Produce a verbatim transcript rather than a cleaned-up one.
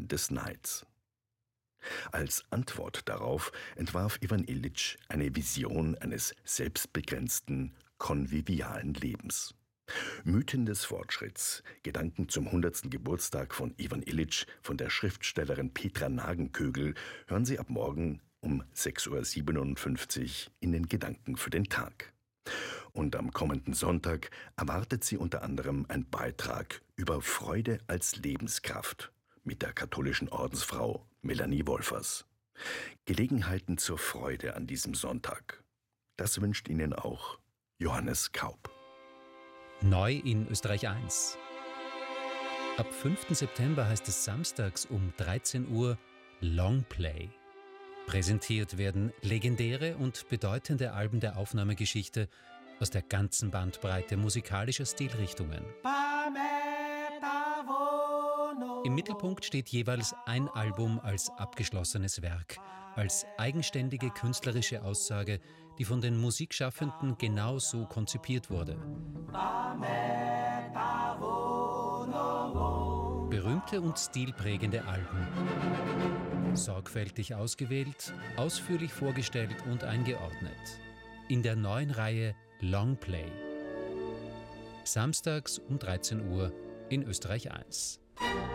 Schatten des Neids. Als Antwort darauf entwarf Iwan Illič eine Vision eines selbstbegrenzten, konvivialen Lebens. Mythen des Fortschritts, Gedanken zum hundertsten Geburtstag von Iwan Illič von der Schriftstellerin Petra Nagenkögel, hören Sie ab morgen um sechs Uhr siebenundfünfzig in den Gedanken für den Tag. Und am kommenden Sonntag erwartet Sie unter anderem ein Beitrag über Freude als Lebenskraft mit der katholischen Ordensfrau Melanie Wolfers. Gelegenheiten zur Freude an diesem Sonntag. Das wünscht Ihnen auch Johannes Kaub. Neu in Österreich eins. Ab fünften September heißt es samstags um dreizehn Uhr Longplay. Präsentiert werden legendäre und bedeutende Alben der Aufnahmegeschichte aus der ganzen Bandbreite musikalischer Stilrichtungen. Im Mittelpunkt steht jeweils ein Album als abgeschlossenes Werk, als eigenständige künstlerische Aussage, die von den Musikschaffenden genau so konzipiert wurde. Berühmte und stilprägende Alben. Sorgfältig ausgewählt, ausführlich vorgestellt und eingeordnet. In der neuen Reihe Longplay. Samstags um dreizehn Uhr in Österreich eins.